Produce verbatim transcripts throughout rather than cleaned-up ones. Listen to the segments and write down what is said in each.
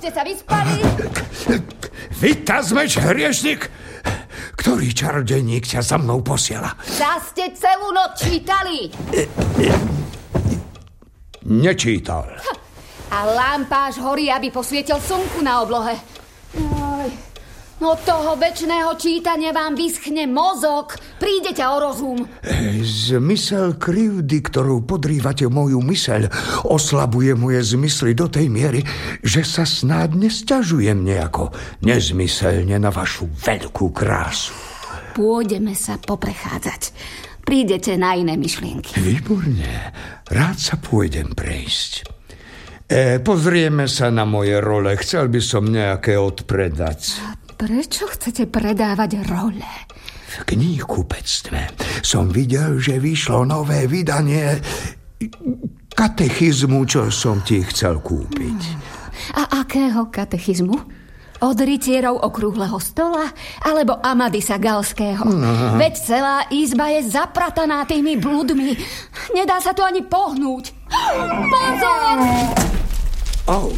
ste sa vyspali? Vytazmeč, hriešnik! Ktorý čarodejník ťa za mnou posiela? Zas ste celú noc čítali. Nečítal. A lampáš horí, aby posvietil slnku na oblohe. Aj, no toho večného čítania vám vyschne mozog. Prídete o rozum. Zmysel krivdy, ktorou podrývate moju myseľ, oslabuje moje zmysly do tej miery, že sa snáď nesťažujem nejako nezmyselne na vašu veľkú krásu. Pôjdeme sa poprechádzať. Prídete na iné myšlienky. Výborne. Rád sa pôjdem prejsť. E, pozrieme sa na moje role. Chcel by som nejaké odpredať. A prečo chcete predávať role? V knihkupectve som videl, že vyšlo nové vydanie katechizmu, čo som ti chcel kúpiť. A akého katechizmu? Od rytierov okrúhleho stola alebo Amadisa Galského? No. Veď celá izba je zaprataná tými bludmi. Nedá sa tu ani pohnúť. Pozor! Au.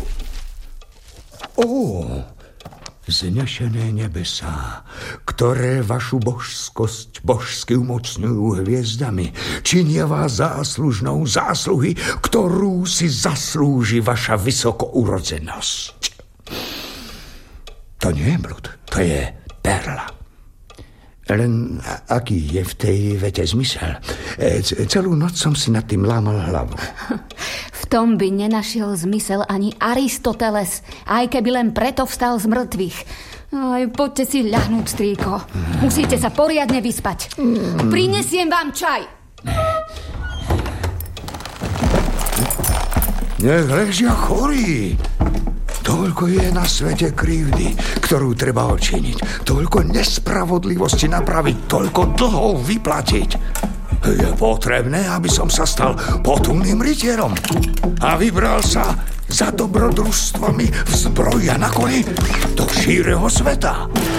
Ó, vznešené nebesá, ktoré vašu božskosť božsky umocňujú hviezdami, činia vás záslužnou zásluhy, ktorú si zaslúži vaša vysokourodzenosť. To nie je blud, to je perla. Len aký je v tej vete zmysel? Celú noc som si nad tým lámal hlavu. V tom by nenašiel zmysel ani Aristoteles, aj keby len preto vstal z mŕtvych. Aj, poďte si ľahnúť, strýko. Musíte sa poriadne vyspať. Prinesiem vám čaj. Nech ležia chorí. Toľko je na svete krivdy, ktorú treba odčiniť. Toľko nespravodlivosti napraviť, toľko dlhov vyplatiť. Je potrebné, aby som sa stal potulným rytierom a vybral sa za dobrodružstvami v zbroji a na koni do šíreho sveta.